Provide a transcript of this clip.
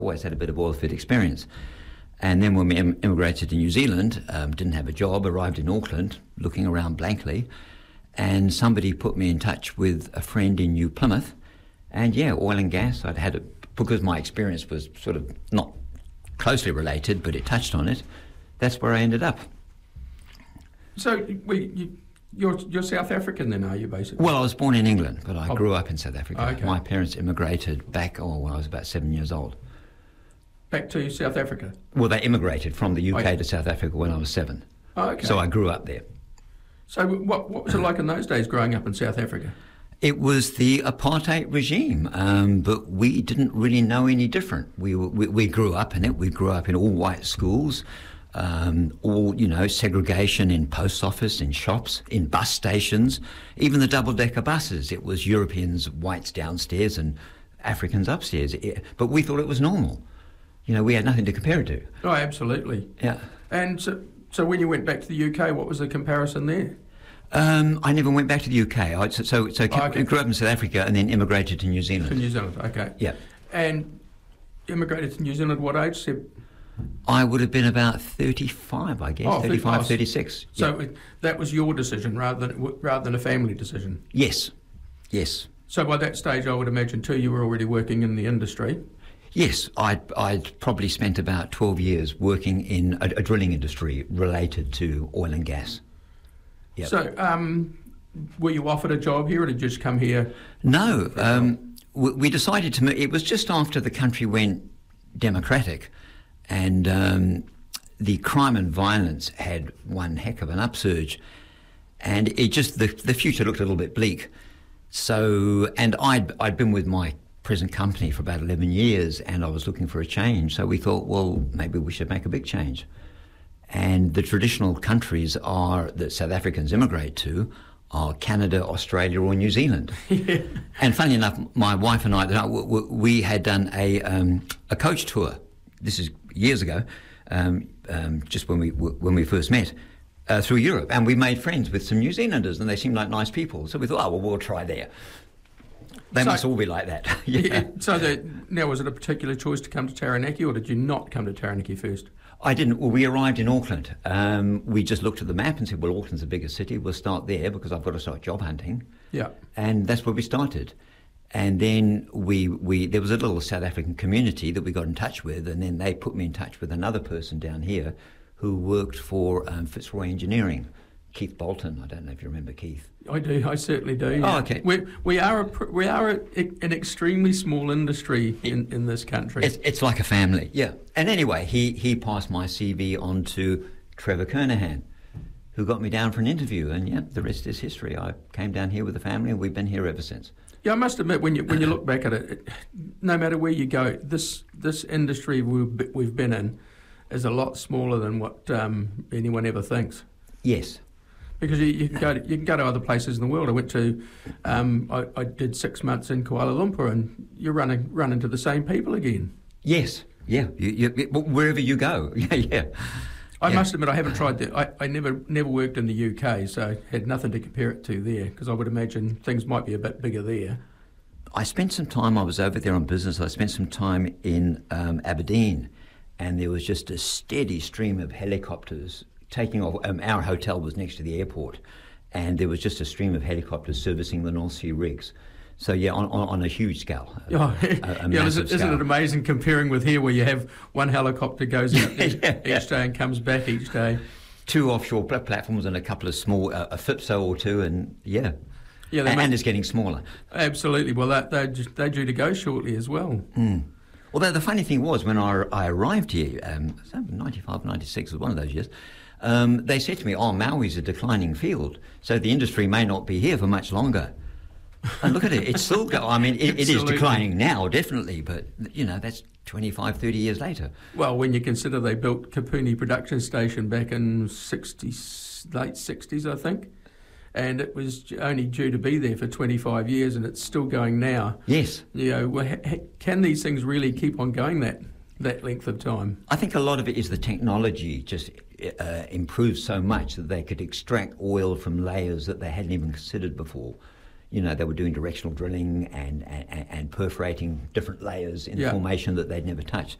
Always had a bit of oil field experience. And then when we immigrated to New Zealand, didn't have a job, arrived in Auckland, looking around blankly, and somebody put me in touch with a friend in New Plymouth. And yeah, oil and gas, I'd had it, because my experience was sort of not closely related, but it touched on it. That's where I ended up. So you're South African then, are you, basically? Well, I was born in England, but I grew up in South Africa. Okay. My parents immigrated back, when I was about 7 years old. Back to South Africa? Well, they immigrated from the UK to South Africa when I was 7. Oh, okay. So I grew up there. So what was it like in those days growing up in South Africa? It was the apartheid regime, but we didn't really know any different. We grew up in it. We grew up in all white schools, all, segregation in post office, in shops, in bus stations, even the double-decker buses. It was Europeans, whites downstairs and Africans upstairs. But we thought it was normal. We had nothing to compare it to. Oh, absolutely. Yeah. And so when you went back to the UK, what was the comparison there? I never went back to the UK. I grew up in South Africa and then immigrated to New Zealand. To New Zealand, okay. Yeah. And immigrated to New Zealand at what age, Seb? I would have been about 35, I guess, 35, 36. So yeah. That was your decision rather than a family decision? Yes. So by that stage, I would imagine too, you were already working in the industry? Yes, I'd probably spent about 12 years working in a drilling industry related to oil and gas. Yep. So were you offered a job here or did you just come here? No, we decided to move. It was just after the country went democratic and the crime and violence had one heck of an upsurge, and it just the future looked a little bit bleak. So, and I'd been with my present company for about 11 years and I was looking for a change. So we thought, well, maybe we should make a big change. And the traditional countries that South Africans immigrate to are Canada, Australia or New Zealand. Yeah. And funny enough, my wife and I, we had done a coach tour. This is years ago, just when we first met, through Europe. And we made friends with some New Zealanders and they seemed like nice people. So we thought, we'll try there. They must all be like that. Yeah. So now, was it a particular choice to come to Taranaki, or did you not come to Taranaki first? I didn't. Well, we arrived in Auckland. We just looked at the map and said, well, Auckland's the biggest city. We'll start there because I've got to start job hunting. Yeah. And that's where we started. And then there was a little South African community that we got in touch with, and then they put me in touch with another person down here who worked for Fitzroy Engineering. Keith Bolton, I don't know if you remember Keith. I do, I certainly do. Yeah. Oh, okay. We are an extremely small industry in this country. It's like a family, yeah. And anyway, he passed my CV on to Trevor Kernahan, who got me down for an interview, and yeah, the rest is history. I came down here with the family, and we've been here ever since. Yeah, I must admit, when you look back at it, no matter where you go, this industry we've been in is a lot smaller than what anyone ever thinks. Yes. Because you can go to other places in the world. I went to, I did 6 months in Kuala Lumpur, and you run into the same people again. Yes, yeah. Wherever you go, yeah. I must admit, I haven't tried that. I never worked in the UK, so I had nothing to compare it to there. Because I would imagine things might be a bit bigger there. I spent some time. I was over there on business. I spent some time in Aberdeen, and there was just a steady stream of helicopters taking off. Our hotel was next to the airport, and there was just a stream of helicopters servicing the North Sea rigs. So yeah, on a huge scale. Isn't it amazing comparing with here, where you have one helicopter goes out each day and comes back each day? 2 offshore platforms and a couple of small, a FIPSO or two, and yeah. Yeah, and it's getting smaller. Absolutely. Well, they're due to go shortly as well. Mm. Although the funny thing was, when I arrived here, 95, 96 was one of those years. They said to me, Maui's a declining field, so the industry may not be here for much longer. And look at it, it's still going. I mean, it is declining now, definitely, but, that's 25, 30 years later. Well, when you consider they built Kapuni Production Station back in late 60s, I think, and it was only due to be there for 25 years, and it's still going now. Yes. Can these things really keep on going that length of time? I think a lot of it is the technology just improved so much that they could extract oil from layers that they hadn't even considered before. they were doing directional drilling and perforating different layers in the formation that they'd never touched.